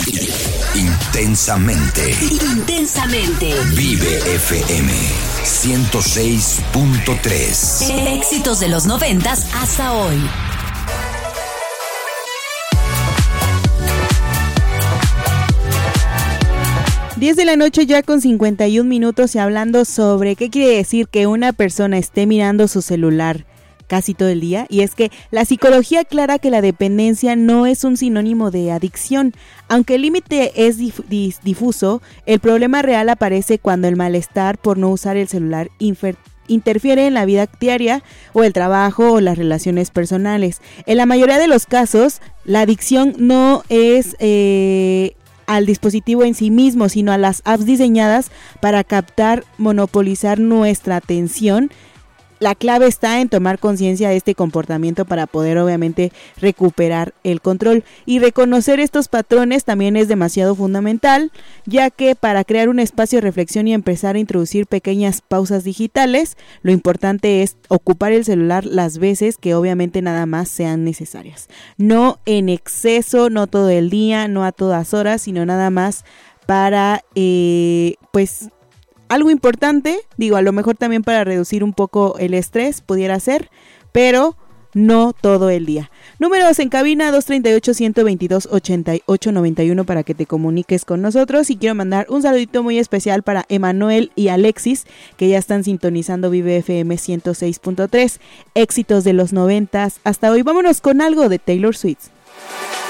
Intensamente. Intensamente. Vive FM 106.3. Éxitos de los 90s hasta hoy. 10 de la noche ya con 51 minutos y hablando sobre qué quiere decir que una persona esté mirando su celular casi todo el día, y es que la psicología aclara que la dependencia no es un sinónimo de adicción. Aunque el límite es difuso, el problema real aparece cuando el malestar por no usar el celular interfiere en la vida diaria o el trabajo o las relaciones personales. En la mayoría de los casos, la adicción no es al dispositivo en sí mismo, sino a las apps diseñadas para captar, monopolizar nuestra atención. La clave está en tomar conciencia de este comportamiento para poder obviamente recuperar el control, y reconocer estos patrones también es demasiado fundamental, ya que para crear un espacio de reflexión y empezar a introducir pequeñas pausas digitales, lo importante es ocupar el celular las veces que obviamente nada más sean necesarias, no en exceso, no todo el día, no a todas horas, sino nada más para algo importante, a lo mejor también para reducir un poco el estrés, pudiera ser, pero no todo el día. Números en cabina 238-122-8891 para que te comuniques con nosotros, y quiero mandar un saludito muy especial para Emanuel y Alexis, que ya están sintonizando Vive FM 106.3, éxitos de los 90s hasta hoy. Vámonos con algo de Taylor Swift.